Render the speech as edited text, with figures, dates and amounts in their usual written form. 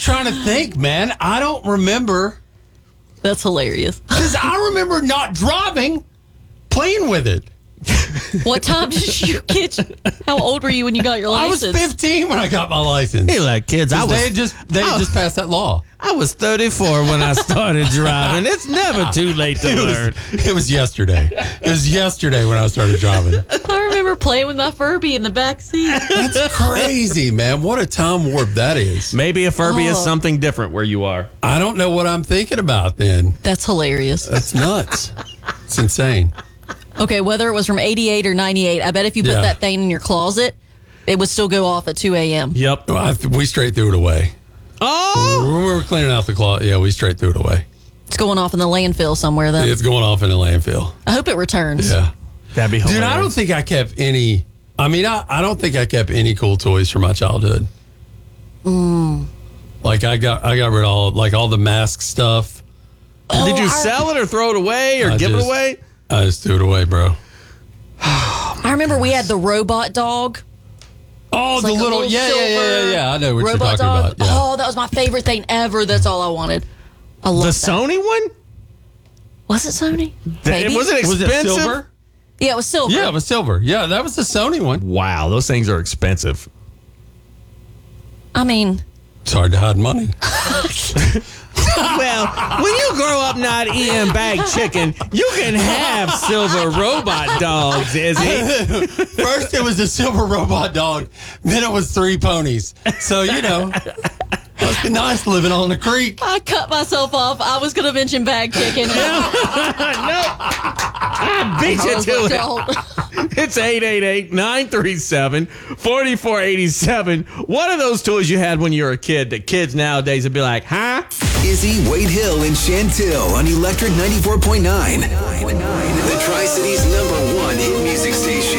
just trying to think, man. I don't remember. That's hilarious. Because I remember not driving, playing with it. What time did you get? How old were you when you got your license? I was 15 when I got my license. Hey, like kids, They just passed that law. I was 34 when I started driving. It's never too late to learn. It was yesterday. It was yesterday when I started driving. I remember playing with my Furby in the back seat. That's crazy, man. What a time warp that is. Maybe a Furby is something different where you are. I don't know what I'm thinking about then. That's hilarious. That's nuts. It's insane. Okay, whether it was from 88 or 98, I bet if you put that thing in your closet, it would still go off at 2 a.m. Yep. We straight threw it away. Oh! When we were cleaning out the closet, we straight threw it away. It's going off in the landfill somewhere, then. It's going off in the landfill. I hope it returns. Yeah. That'd be hilarious. Dude, I don't think I kept any. I mean, I don't think I kept any cool toys from my childhood. Like I got rid of all the mask stuff. Did you sell it or throw it away or give it away? I just threw it away, bro. I remember we had the robot dog. Oh, the like little yeah. I know what you're talking dog. about. Yeah. Oh, that was my favorite thing ever. That's all I wanted. I love The that. Sony one? Was it Sony? Maybe. Was it expensive? Was it silver? Yeah, it was silver. Yeah, it was silver. Yeah, that was the Sony one. Wow, those things are expensive. I mean, it's hard to hide money. Well, when you grow up not eating bagged chicken, you can have silver robot dogs, Izzy. First, it was a silver robot dog. Then it was 3 ponies. So, must be nice living on the creek. I cut myself off. I was going to mention bag chicken. No, I beat you to it. It's 888-937-4487. What are those toys you had when you were a kid that kids nowadays would be like, huh? Izzy, Wade Hill, and Chantil on Electric 94.9. The Tri-Cities #1